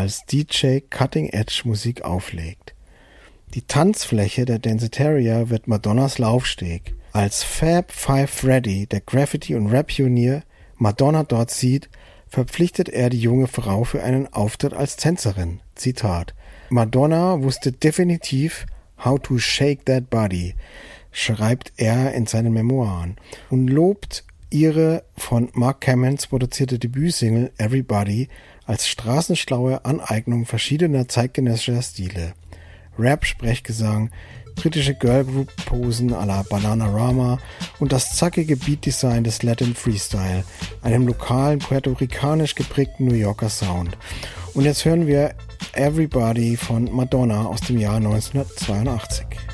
als DJ Cutting-Edge-Musik auflegt. Die Tanzfläche der Danceteria wird Madonnas Laufsteg. Als Fab Five Freddy, der Graffiti- und Rap-Pionier, Madonna dort sieht, verpflichtet er die junge Frau für einen Auftritt als Tänzerin. Zitat: Madonna wusste definitiv how to shake that body, schreibt er in seinen Memoiren und lobt ihre von Mark Cammons produzierte Debütsingle Everybody als straßenschlaue Aneignung verschiedener zeitgenössischer Stile. Rap, Sprechgesang, britische Girlgroup-Posen à la Bananarama und das zackige Beatdesign des Latin Freestyle, einem lokalen, puerto-ricanisch geprägten New Yorker Sound. Und jetzt hören wir Everybody von Madonna aus dem Jahr 1982.